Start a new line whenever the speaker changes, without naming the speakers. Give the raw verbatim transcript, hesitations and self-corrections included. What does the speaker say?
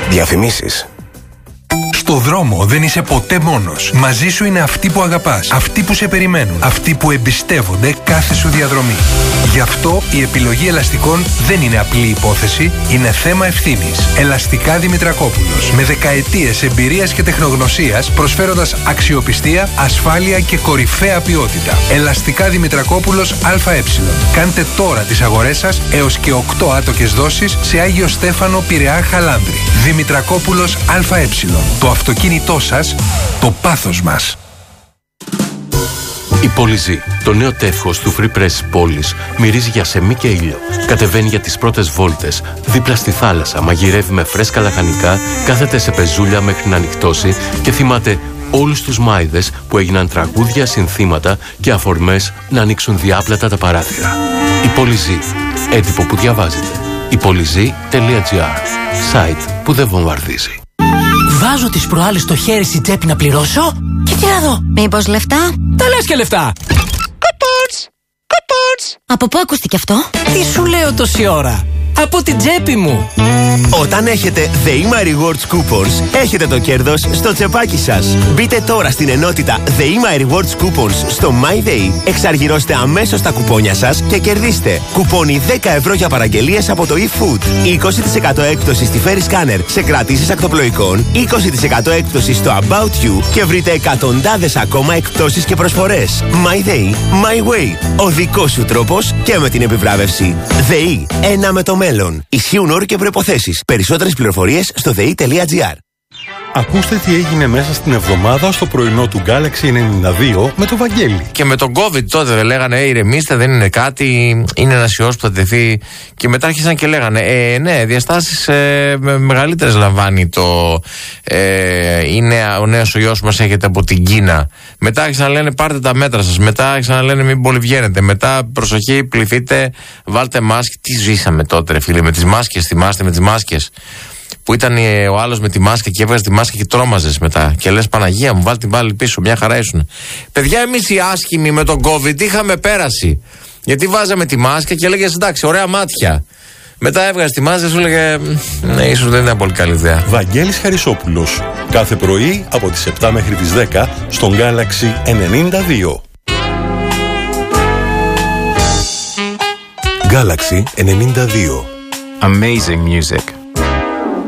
Διαφημίσεις.
Στο δρόμο δεν είσαι ποτέ μόνος. Μαζί σου είναι αυτοί που αγαπάς, αυτοί που σε περιμένουν, αυτοί που εμπιστεύονται κάθε σου διαδρομή. Γι' αυτό η επιλογή ελαστικών δεν είναι απλή υπόθεση, είναι θέμα ευθύνης. Ελαστικά Δημητρακόπουλος. Με δεκαετίες εμπειρίας και τεχνογνωσίας, προσφέροντας αξιοπιστία, ασφάλεια και κορυφαία ποιότητα. Ελαστικά Δημητρακόπουλος ΑΕ. Κάντε τώρα τις αγορές σας έως και οκτώ άτοκες δόσεις σε Άγιο Στέφανο, Πειραιά, Χαλάνδρη. Δημητρακόπουλος ΑΕ. Το αυτοκίνητό σας, το πάθος μας.
Η Πολυζή, το νέο τεύχος του Free Press πόλης, μυρίζει για σεμί και ήλιο. Κατεβαίνει για τις πρώτες βόλτες, δίπλα στη θάλασσα, μαγειρεύει με φρέσκα λαχανικά, κάθεται σε πεζούλια μέχρι να ανοιχτώσει και θυμάται όλους τους μάιδες που έγιναν τραγούδια, συνθήματα και αφορμές να ανοίξουν διάπλατα τα παράθυρα. Η Πολυζή, έντυπο που διαβάζετε. η πολυζή τελεία τζι άρ, site που δεν βομβαρδίζει.
Βάζω τις προάλλες στο χέρι στην τσέπη να πληρώσω και τι να δω.
Μήπως λεφτά?
Τα λες και λεφτά. Coupons! Coupons!
Από πού ακούστηκε αυτό?
Τι σου λέω τόση ώρα? Από την τσέπη μου.
Όταν έχετε ΔΕΗΜΑ Rewards Coupons, έχετε το κέρδος στο τσεπάκι σας. Μπείτε τώρα στην ενότητα ΔΕΗΜΑ Rewards Coupons στο MyDay, εξαργυρώστε αμέσως τα κουπόνια σας και κερδίστε κουπόνι δέκα ευρώ για παραγγελίες από το eFood, είκοσι τοις εκατό έκπτωση στη Ferry Scanner σε κρατήσεις ακτοπλοϊκών, είκοσι τοις εκατό έκπτωση στο About You και βρείτε εκατοντάδες ακόμα εκπτώσεις και προσφορές. MyDay, My Way. Ο δικός σου τρόπος και με την επιβράβευση. ΔΕΗ, ένα με το μέλλον. Ισχύουν όροι και προϋποθέσεις. Περισσότερες πληροφορίες στο δε ι τελεία τζι άρ.
Ακούστε τι έγινε μέσα στην εβδομάδα στο πρωινό του Galaxy ενενήντα δύο με το Βαγγέλη.
Και με τον COVID τότε δεν λέγανε ε, ηρεμήστε, δεν είναι κάτι, είναι ένας ιός που θα τεθεί. Και μετά άρχισαν και λέγανε ε, ναι, διαστάσεις ε, μεγαλύτερες λαμβάνει το. Ε, είναι ο νέος ιός που μας έχετε από την Κίνα. Μετά άρχισαν να λένε πάρτε τα μέτρα σας. Μετά άρχισαν να λένε μην πολύ βγαίνετε. Μετά προσοχή, πληθείτε, βάλτε μάσκες. Τι ζήσαμε τότε, ρε φίλε, με τις μάσκες, θυμάστε με τις μάσκες. Που ήταν ο άλλος με τη μάσκα και έβγαζε τη μάσκα και τρόμαζες μετά. Και λες Παναγία μου, βάλει την πάλι πίσω, μια χαρά ήσουν. Παιδιά, εμείς οι άσχημοι με τον COVID είχαμε πέρασει. Γιατί βάζαμε τη μάσκα και έλεγες εντάξει, ωραία μάτια. Μετά έβγαζε τη μάσκα και σου έλεγε ναι, ίσως δεν ήταν πολύ καλή ιδέα.
Βαγγέλης Χαρισόπουλος. Κάθε πρωί από τις επτά μέχρι τις δέκα στον Galaxy ενενήντα δύο.
Galaxy ενενήντα δύο.
Amazing music.